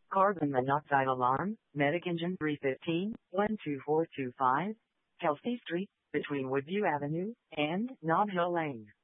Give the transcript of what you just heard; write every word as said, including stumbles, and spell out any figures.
Carbon monoxide alarm, medic engine three fifteen, one two four two five, Kelsey Street, between Woodview Avenue and Nob Hill Lane.